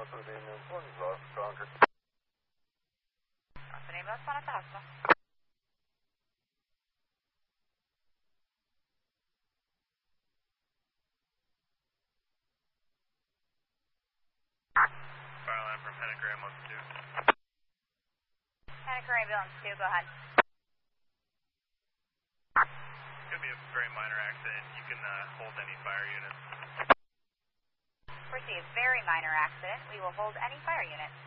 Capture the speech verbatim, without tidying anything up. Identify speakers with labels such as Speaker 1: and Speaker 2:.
Speaker 1: for the importance of Concord.
Speaker 2: Company bus one at the hospital.
Speaker 3: Fire line from Henniker Ambulance two.
Speaker 2: Henniker Ambulance two, go ahead.
Speaker 3: It's going to be a very minor accident. You can uh, hold any fire units.
Speaker 2: Received. Very minor accident. We will hold any fire unit.